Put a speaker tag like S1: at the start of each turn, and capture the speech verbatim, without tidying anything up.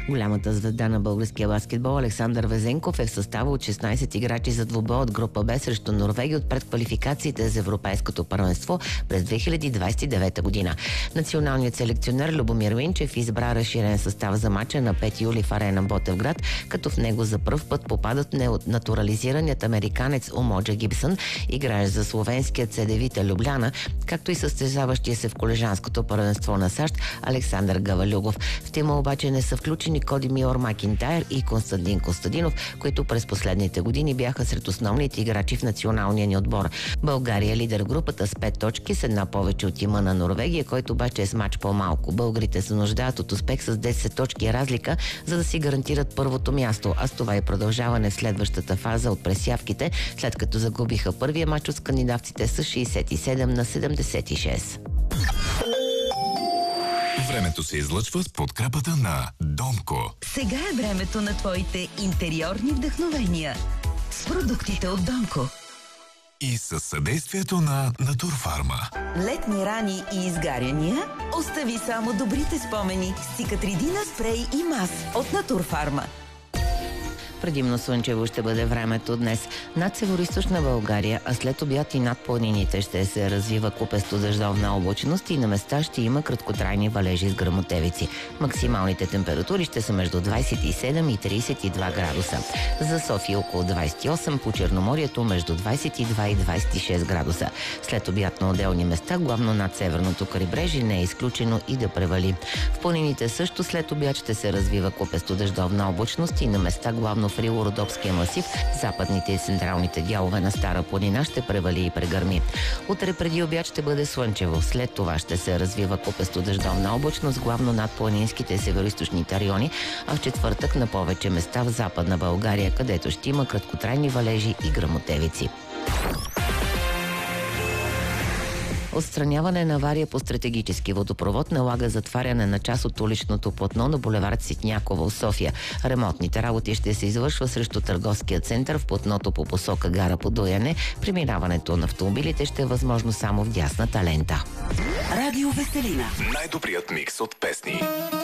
S1: Голямата звезда на българския баскетбол Александър Везенков е в състава от шестнайсет играчи за двубой от група Б срещу Норвегия от предквалификациите за Европейското първенство през две хиляди двайсет и девета година. Националният селекционер Любомир Минчев избра разширен състав за мача на пети юли в Арена Ботевград, като в него за пръв път попадат натурализираният американец Умоджа Гибсън, играещ за словенският Цедевита Любляна, както и състезаващия се в колежанското първенство на САЩ Александър Гавалюгов. В тема обаче не са включени Кодимиор Макинтайр и Константин Костадинов, които през последните години бяха сред основните играчи в националния ни отбор. България е лидер в групата с пет точки, с една повече от тима на Норвегия, който обаче е с мач по-малко. Българите се нуждаят от успех с десет точки разлика, за да си гарантират първото място, а с това и продължаване в следващата фаза от пресявките, след като загубиха първия мач от скандинавците с шейсет и седем на седемдесет и шест.
S2: Времето се излъчва с подкрепата на Донко.
S3: Сега е времето на твоите интериорни вдъхновения с продуктите от Донко.
S2: И със съдействието на Натурфарма.
S3: Летни рани и изгаряния? Остави само добрите спомени с Цикатридина спрей и мас от Натурфарма.
S1: Предимно слънчево ще бъде времето днес. Над североизточна България, а след обяд и над планините ще се развива купесто дъждовна облачност и на места ще има краткотрайни валежи с гръмотевици. Максималните температури ще са между двайсет и седем и трийсет и два градуса. За София около двайсет и осем, по Черноморието между двайсет и два и двайсет и шест градуса. След обяд на отделни места, главно над северното крайбрежие, не е изключено и да превали. В планините също след обяд ще се развива купесто дъждовна облачност и на места главно в Рило-Родопския масив, западните и централните дялове на Стара планина ще превали и прегърми. Утре преди обяд ще бъде слънчево. След това ще се развива купесто дъждовна облачност, главно над планинските и североизточните райони, а в четвъртък на повече места в Западна България, където ще има краткотрайни валежи и гръмотевици. Отстраняване на авария по стратегически водопровод налага затваряне на част от уличното платно на булевард Ситняково в София. Ремонтните работи ще се извършва срещу търговския център в платното по посока гара Подуяне. Преминаването на автомобилите ще е възможно само в дясната лента.
S3: Радио Веселина.
S2: Най-добрият микс от песни.